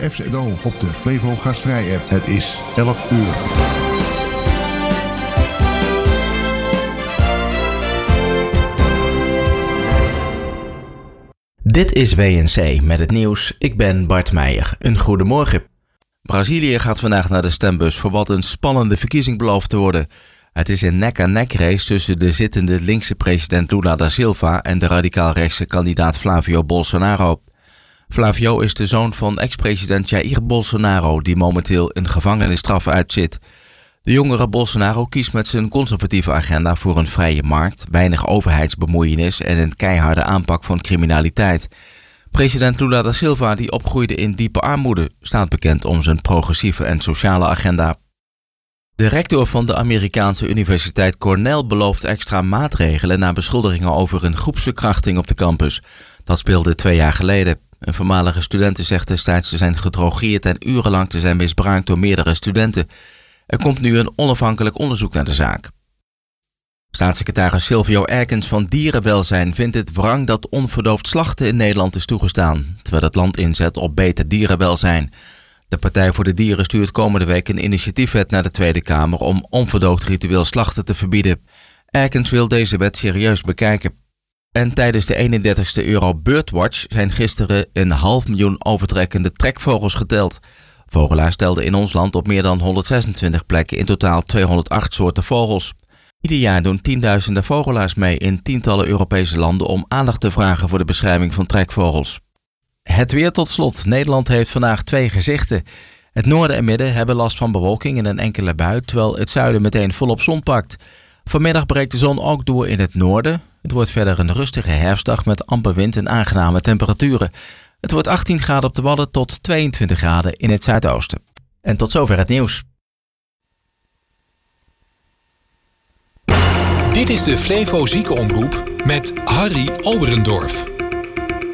FZO op de Flevo Gastvrij app. Het is 11 uur. Dit is WNC met het nieuws. Ik ben Bart Meijer. Een goedemorgen. Brazilië gaat vandaag naar de stembus voor wat een spannende verkiezing belooft te worden. Het is een nek-aan-nek race tussen de zittende linkse president Lula da Silva en de radicaal-rechtse kandidaat Flavio Bolsonaro. Flavio is de zoon van ex-president Jair Bolsonaro, die momenteel een gevangenisstraf uitzit. De jongere Bolsonaro kiest met zijn conservatieve agenda voor een vrije markt, weinig overheidsbemoeienis en een keiharde aanpak van criminaliteit. President Lula da Silva, die opgroeide in diepe armoede, staat bekend om zijn progressieve en sociale agenda. De rector van de Amerikaanse universiteit Cornell belooft extra maatregelen na beschuldigingen over een groepsverkrachting op de campus. Dat speelde 2 jaar geleden. Een voormalige studente zegt destijds te zijn gedrogeerd en urenlang te zijn misbruikt door meerdere studenten. Er komt nu een onafhankelijk onderzoek naar de zaak. Staatssecretaris Silvio Erkens van Dierenwelzijn vindt het wrang dat onverdoofd slachten in Nederland is toegestaan, terwijl het land inzet op beter dierenwelzijn. De Partij voor de Dieren stuurt komende week een initiatiefwet naar de Tweede Kamer om onverdoofd ritueel slachten te verbieden. Erkens wil deze wet serieus bekijken. En tijdens de 31ste Euro Birdwatch zijn gisteren 500.000 overtrekkende trekvogels geteld. Vogelaars telden in ons land op meer dan 126 plekken in totaal 208 soorten vogels. Ieder jaar doen tienduizenden vogelaars mee in tientallen Europese landen om aandacht te vragen voor de bescherming van trekvogels. Het weer tot slot. Nederland heeft vandaag 2 gezichten. Het noorden en midden hebben last van bewolking en een enkele bui, terwijl het zuiden meteen volop zon pakt. Vanmiddag breekt de zon ook door in het noorden. Het wordt verder een rustige herfstdag met amper wind en aangename temperaturen. Het wordt 18 graden op de Wadden tot 22 graden in het zuidoosten. En tot zover het nieuws. Dit is de Flevo Ziekenomroep met Harry Oberendorf.